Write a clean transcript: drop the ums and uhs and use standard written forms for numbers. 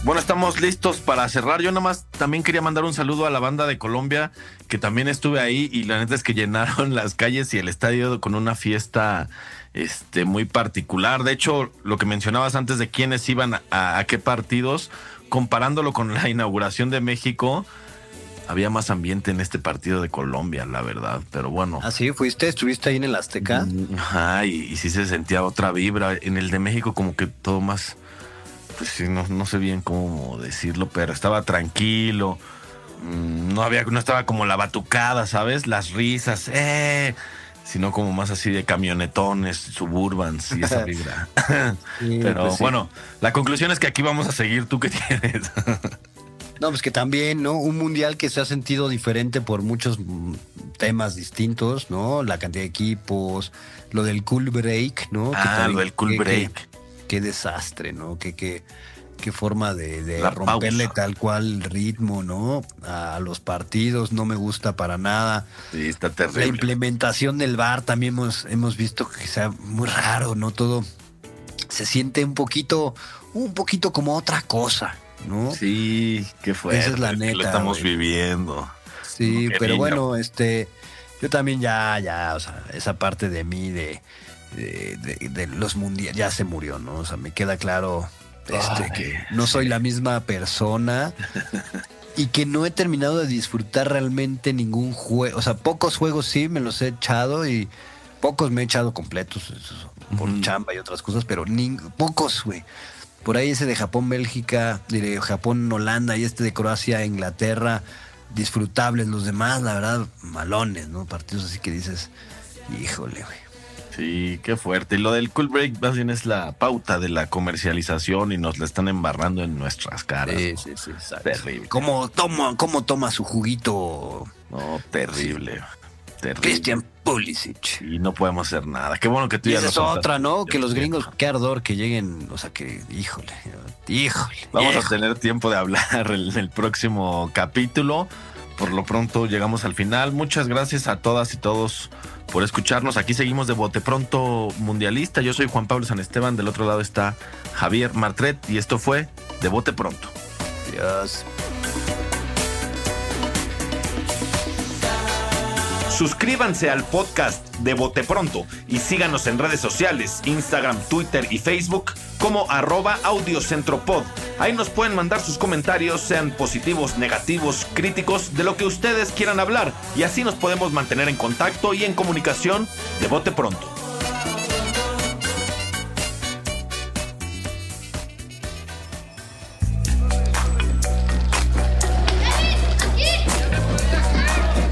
Bueno, estamos listos para cerrar. Yo nada más también quería mandar un saludo a la banda de Colombia, que también estuve ahí, y la neta es que llenaron las calles y el estadio con una fiesta muy particular. De hecho, lo que mencionabas antes de quiénes iban a qué partidos, comparándolo con la inauguración de México, había más ambiente en este partido de Colombia, la verdad. Pero bueno. ¿Ah, sí? ¿Estuviste ahí en el Azteca? Ajá, y sí se sentía otra vibra. En el de México como que todo más... Pues sí, no sé bien cómo decirlo, pero estaba tranquilo. No estaba como la batucada, ¿sabes? Las risas, sino como más así de camionetones, suburbans y esa vibra. Sí, pero pues sí. bueno, la conclusión es que aquí vamos a seguir. ¿Tú qué tienes? No, pues que también, ¿no? Un mundial que se ha sentido diferente por muchos temas distintos, ¿no? La cantidad de equipos, lo del cool break, ¿no? Lo del cool break. Qué desastre, ¿no? Qué forma de La romperle pausa. tal cual el ritmo, ¿no? A los partidos, no me gusta para nada. Sí, está La terrible. implementación del VAR también hemos visto que sea muy raro, ¿no? Todo se siente un poquito como otra cosa, ¿no? Sí, qué fuerte. Esa es la que neta, lo estamos güey. viviendo. Sí, Qué pero niño. bueno, yo también ya, o sea, esa parte de mí de los mundiales ya se murió, ¿no? O sea, me queda claro que no soy la misma persona y que no he terminado de disfrutar realmente ningún juego. O sea, pocos juegos sí me los he echado y pocos me he echado completos por chamba y otras cosas, pero pocos, güey. Por ahí ese de Japón-Bélgica, de Japón-Holanda y de Croacia-Inglaterra, disfrutables. Los demás, la verdad, malones, ¿no? Partidos así que dices, híjole, güey. Sí, qué fuerte. Y lo del cool break más bien es la pauta de la comercialización y nos la están embarrando en nuestras caras. Sí, ¿no? sí, exacto. Terrible. ¿Cómo toma su juguito No, terrible. Terrible. Christian Pulisic? Y no podemos hacer nada. Qué bueno que tú Y ya esa lo es contaste. otra, ¿no? Que los Yo gringos, entiendo. qué ardor que lleguen, o sea, que, híjole. Vamos a tener tiempo de hablar en el próximo capítulo. Por lo pronto llegamos al final. Muchas gracias a todas y todos por escucharnos. Aquí seguimos de Bote Pronto Mundialista. Yo soy Juan Pablo San Esteban. Del otro lado está Javier Martret. Y esto fue de Bote Pronto. Dios. Suscríbanse al podcast de Bote Pronto y síganos en redes sociales, Instagram, Twitter y Facebook como @audiocentropod. Ahí nos pueden mandar sus comentarios, sean positivos, negativos, críticos, de lo que ustedes quieran hablar, y así nos podemos mantener en contacto y en comunicación de Bote Pronto.